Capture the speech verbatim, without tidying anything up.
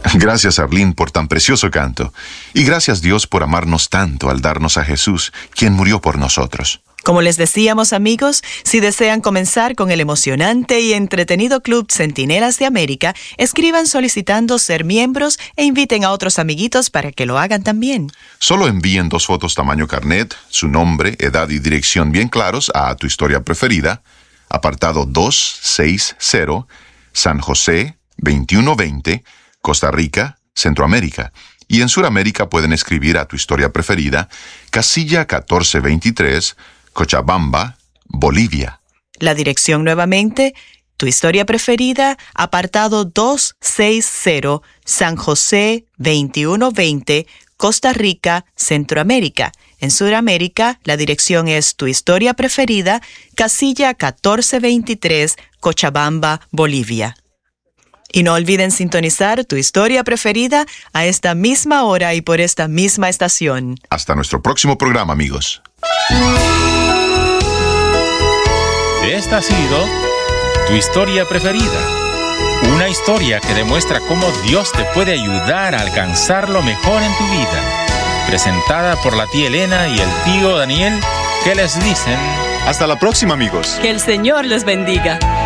Gracias, Arlene, por tan precioso canto. Y gracias, Dios, por amarnos tanto al darnos a Jesús, quien murió por nosotros. Como les decíamos, amigos, si desean comenzar con el emocionante y entretenido Club Centinelas de América, escriban solicitando ser miembros e inviten a otros amiguitos para que lo hagan también. Solo envíen dos fotos tamaño carnet, su nombre, edad y dirección bien claros a Tu Historia Preferida, apartado doscientos sesenta, San José, veintiuno veinte, Costa Rica, Centroamérica. Y en Sudamérica pueden escribir a Tu Historia Preferida, casilla catorce veintitrés, Cochabamba, Bolivia. La dirección nuevamente, Tu Historia Preferida, apartado doscientos sesenta, San José, veintiuno veinte, Costa Rica, Centroamérica. En Sudamérica, la dirección es Tu Historia Preferida, casilla catorce veintitrés, Cochabamba, Bolivia. Y no olviden sintonizar Tu Historia Preferida a esta misma hora y por esta misma estación. Hasta nuestro próximo programa, amigos. Esta ha sido Tu Historia Preferida. Una historia que demuestra cómo Dios te puede ayudar a alcanzar lo mejor en tu vida. Presentada por la tía Elena y el tío Daniel, que les dicen... Hasta la próxima, amigos. Que el Señor les bendiga.